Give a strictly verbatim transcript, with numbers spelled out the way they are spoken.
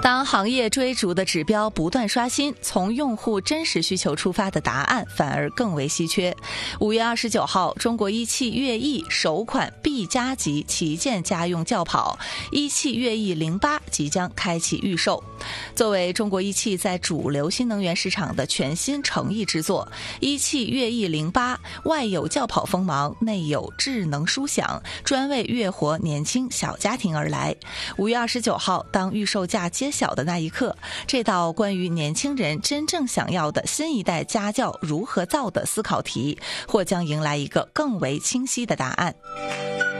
当行业追逐的指标不断刷新，从用户真实需求出发的答案反而更为稀缺。五月二十九号，中国一汽悦翼首款 B 加级旗舰家用轿跑一汽悦翼零八即将开启预售。作为中国一汽在主流新能源市场的全新诚意之作，一汽悦翼零八外有轿跑锋芒，内有智能舒享，专为悦活年轻小家庭而来。五月二十九号，当预售价揭晓的那一刻，这道关于年轻人真正想要的新一代家轿如何造的思考题，或将迎来一个更为清晰的答案。